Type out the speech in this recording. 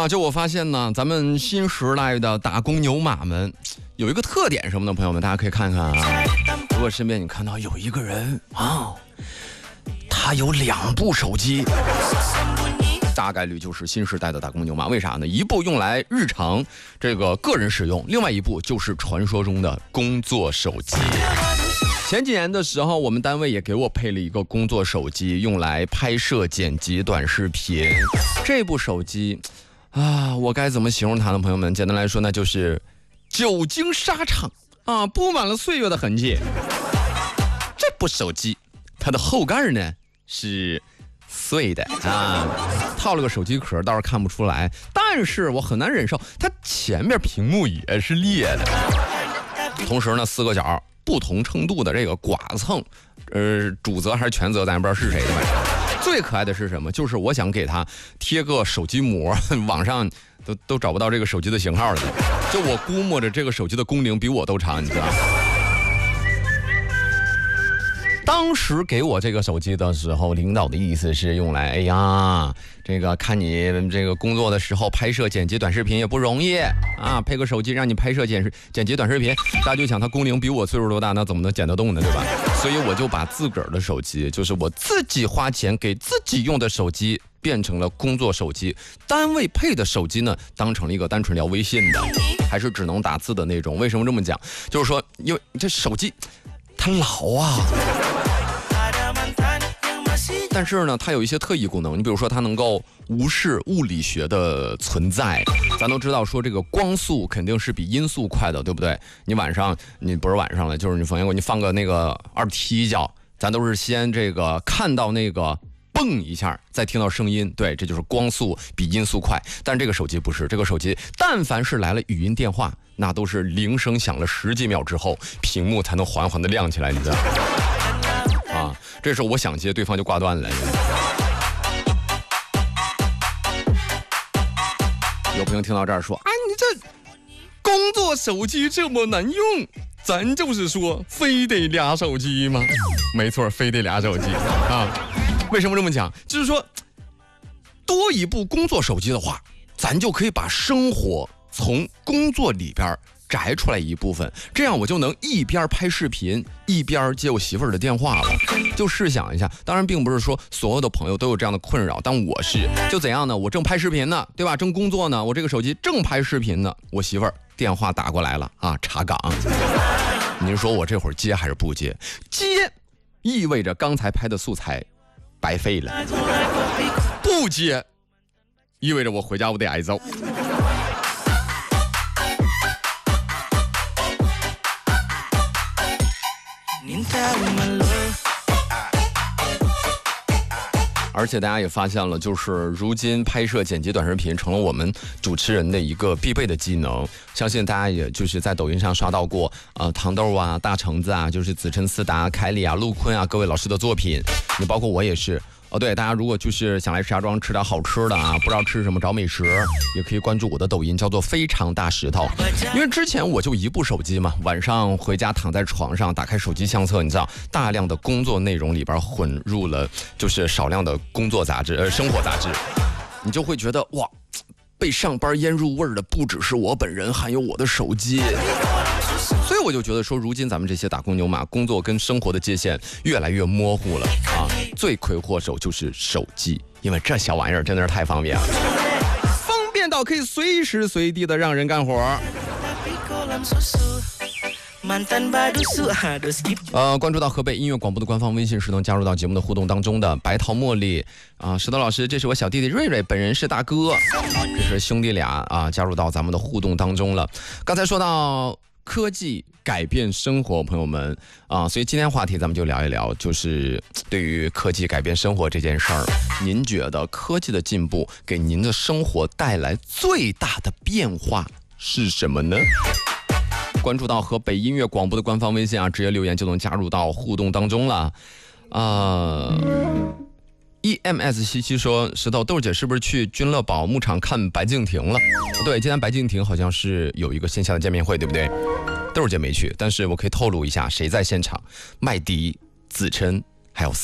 啊，就我发现呢，咱们新时代的打工牛马们有一个特点什么呢？朋友们，大家可以看看啊。如果身边你看到有一个人啊，他有2部手机，大概率就是新时代的打工牛马。为啥呢？一部用来日常这个个人使用，另外一部就是传说中的工作手机。前几年的时候，我们单位也给我配了一个工作手机，用来拍摄剪辑短视频。这部手机啊，我该怎么形容它呢？朋友们，简单来说呢，就是久经沙场啊，布满了岁月的痕迹。这部手机它的后盖呢是碎的啊，套了个手机壳倒是看不出来，但是我很难忍受它前面屏幕也是裂的，同时呢4个角不同程度的这个剐蹭，主责还是全责咱也不知道是谁的。最可爱的是什么？就是我想给它贴个手机膜，网上都找不到这个手机的型号了。就我估摸着这个手机的工龄比我都长，你知道吗？当时给我这个手机的时候，领导的意思是用来，哎呀，这个看你这个工作的时候拍摄剪辑短视频也不容易啊，配个手机让你拍摄剪辑短视频，大家就想他工龄比我岁数多大，那怎么能剪得动呢，对吧？所以我就把自个儿的手机，就是我自己花钱给自己用的手机，变成了工作手机。单位配的手机呢，当成了一个单纯聊微信的，还是只能打字的那种。为什么这么讲？就是说，因为这手机它老啊。但是呢，它有一些特异功能，你比如说它能够无视物理学的存在。咱都知道说这个光速肯定是比音速快的，对不对？你晚上，你不是晚上了，就是你放个那个二踢脚，咱都是先这个看到那个蹦一下，再听到声音，对，这就是光速比音速快。但这个手机不是，这个手机但凡是来了语音电话，那都是铃声响了10几秒之后，屏幕才能缓缓的亮起来，你知道吗？啊，这时候我想接，对方就挂断了。有朋友听到这儿说：“啊，你这工作手机这么难用，咱就是说，非得俩手机吗？”没错，非得俩手机啊。为什么这么讲？就是说，多一部工作手机的话，咱就可以把生活从工作里边摘出来一部分，这样我就能一边拍视频一边接我媳妇儿的电话了。就试想一下，当然并不是说所有的朋友都有这样的困扰，但我是就怎样呢？我正拍视频呢，对吧？正工作呢，我这个手机正拍视频呢，我媳妇儿电话打过来了啊，查岗。您说我这会儿接还是不接？接意味着刚才拍的素材白费了，不接意味着我回家我得挨揍。而且大家也发现了，就是如今拍摄剪辑短视频成了我们主持人的一个必备的技能。相信大家也就是在抖音上刷到过糖豆啊、大橙子啊，就是子琛、思达、凯里啊、陆坤啊各位老师的作品，也包括我也是。对，大家如果就是想来石家庄吃点好吃的啊，不知道吃什么找美食，也可以关注我的抖音，叫做非常大石头。因为之前我就一部手机嘛，晚上回家躺在床上，打开手机相册，你知道大量的工作内容里边混入了就是少量的工作杂志生活杂志，你就会觉得哇，被上班腌入味的不只是我本人，还有我的手机。所以我就觉得说，如今咱们这些打工牛马，工作跟生活的界限越来越模糊了啊！罪魁祸首就是手机，因为这小玩意儿真的是太方便了，方便到可以随时随地的让人干活。关注到河北音乐广播的官方微信是能加入到节目的互动当中的。白桃茉莉啊，石头老师，这是我小弟弟瑞瑞，本人是大哥，这是兄弟俩啊，加入到咱们的互动当中了。刚才说到科技改变生活，朋友们啊，所以今天话题咱们就聊一聊，就是对于科技改变生活这件事儿，您觉得科技的进步给您的生活带来最大的变化是什么呢？关注到河北音乐广播的官方微信啊，直接留言就能加入到互动当中了。EMS77说，石头豆姐是不是去君乐宝牧场看白敬亭了？对，今天白敬亭好像是有一个线下的见面会，对不对？豆姐没去，但是我可以透露一下谁在现场：麦迪、子琛还有